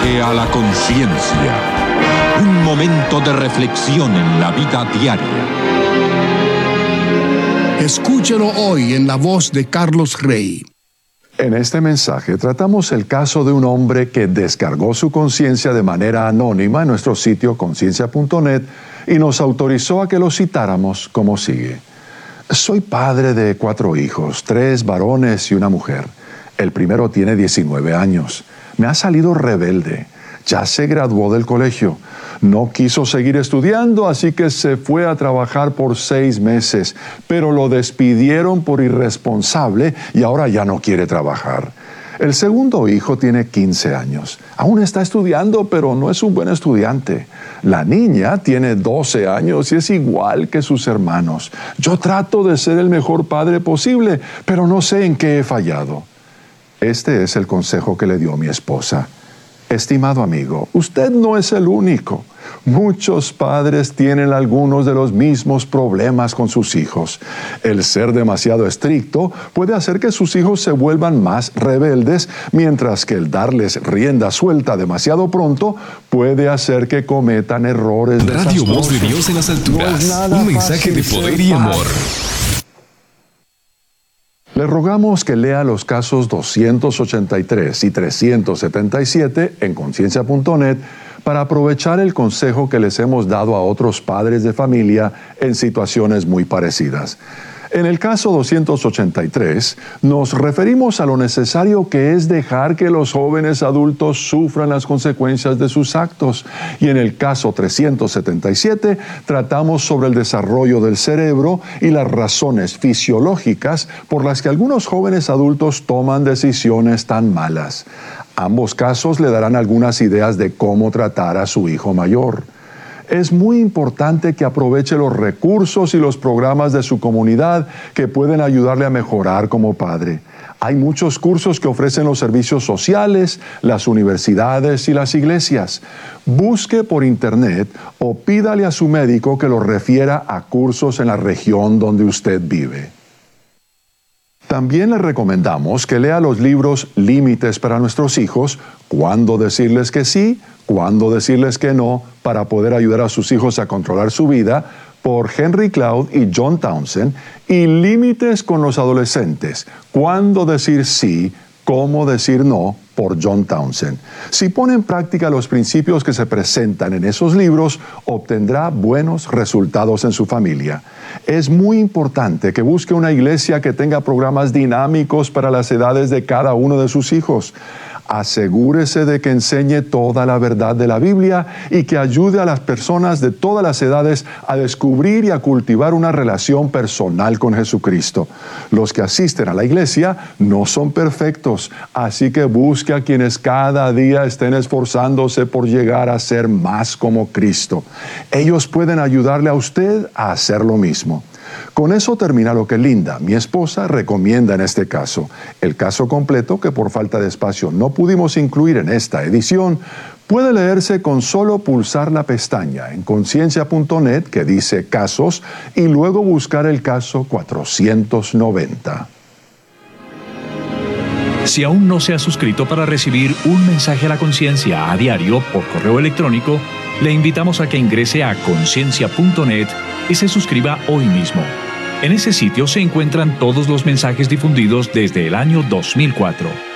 Mensaje a la conciencia. Un momento de reflexión en la vida diaria. Escúchelo hoy en la voz de Carlos Rey. En este mensaje tratamos el caso de un hombre que descargó su conciencia de manera anónima en nuestro sitio conciencia.net y nos autorizó a que lo citáramos como sigue. Soy padre de 4 hijos, 3 varones y una mujer. El primero tiene 19 años. Me ha salido rebelde. Ya se graduó del colegio. No quiso seguir estudiando, así que se fue a trabajar por 6 meses, pero lo despidieron por irresponsable y ahora ya no quiere trabajar. El segundo hijo tiene 15 años. Aún está estudiando, pero no es un buen estudiante. La niña tiene 12 años y es igual que sus hermanos. Yo trato de ser el mejor padre posible, pero no sé en qué he fallado. Este es el consejo que le dio mi esposa. Estimado amigo, usted no es el único. Muchos padres tienen algunos de los mismos problemas con sus hijos. El ser demasiado estricto puede hacer que sus hijos se vuelvan más rebeldes, mientras que el darles rienda suelta demasiado pronto puede hacer que cometan errores desastrosos. Radio Voz de Dios en las alturas. Un mensaje de poder y amor. Le rogamos que lea los casos 283 y 377 en conciencia.net para aprovechar el consejo que les hemos dado a otros padres de familia en situaciones muy parecidas. En el caso 283, nos referimos a lo necesario que es dejar que los jóvenes adultos sufran las consecuencias de sus actos. Y en el caso 377, tratamos sobre el desarrollo del cerebro y las razones fisiológicas por las que algunos jóvenes adultos toman decisiones tan malas. Ambos casos le darán algunas ideas de cómo tratar a su hijo mayor. Es muy importante que aproveche los recursos y los programas de su comunidad que pueden ayudarle a mejorar como padre. Hay muchos cursos que ofrecen los servicios sociales, las universidades y las iglesias. Busque por internet o pídale a su médico que lo refiera a cursos en la región donde usted vive. También le recomendamos que lea los libros Límites para nuestros hijos, Cuándo decirles que sí, Cuándo decirles que no, para poder ayudar a sus hijos a controlar su vida, por Henry Cloud y John Townsend, y Límites con los adolescentes, Cuándo decir sí, Cómo decir no, por John Townsend. Si pone en práctica los principios que se presentan en esos libros, obtendrá buenos resultados en su familia. Es muy importante que busque una iglesia que tenga programas dinámicos para las edades de cada uno de sus hijos. Asegúrese de que enseñe toda la verdad de la Biblia y que ayude a las personas de todas las edades a descubrir y a cultivar una relación personal con Jesucristo. Los que asisten a la iglesia no son perfectos, así que busque a quienes cada día estén esforzándose por llegar a ser más como Cristo. Ellos pueden ayudarle a usted a hacer lo mismo. Con eso termina lo que Linda, mi esposa, recomienda en este caso. El caso completo, que por falta de espacio no pudimos incluir en esta edición, puede leerse con solo pulsar la pestaña en conciencia.net que dice Casos y luego buscar el caso 490. Si aún no se ha suscrito para recibir un mensaje a la conciencia a diario por correo electrónico, le invitamos a que ingrese a conciencia.net y se suscriba hoy mismo. En ese sitio se encuentran todos los mensajes difundidos desde el año 2004.